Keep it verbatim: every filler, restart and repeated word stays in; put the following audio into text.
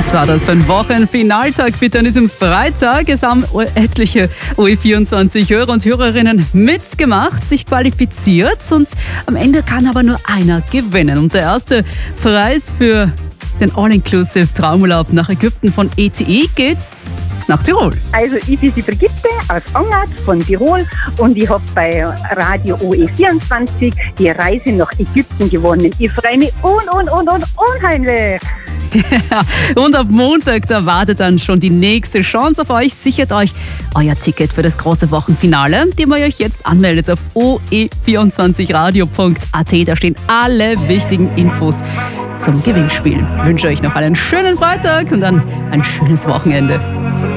war das für ein Wochenfinaltag bitte an diesem Freitag. Es haben etliche O E vierundzwanzig-Hörer und Hörerinnen mitgemacht, sich qualifiziert und am Ende kann aber nur einer gewinnen. Und der erste Preis für den All-Inclusive Traumurlaub nach Ägypten von E T E geht's nach Tirol. Also ich bin die Brigitte aus Angert von Tirol und ich habe bei Radio O E vierundzwanzig die Reise nach Ägypten gewonnen. Ich freue mich un, un, un, un, unheimlich. Ja, und ab Montag, da wartet dann schon die nächste Chance auf euch. Sichert euch euer Ticket für das große Wochenfinale, indem ihr euch jetzt anmeldet auf o e vierundzwanzig radio punkt a t. Da stehen alle wichtigen Infos zum Gewinnspiel. Ich wünsche euch noch einen schönen Freitag und dann ein schönes Wochenende.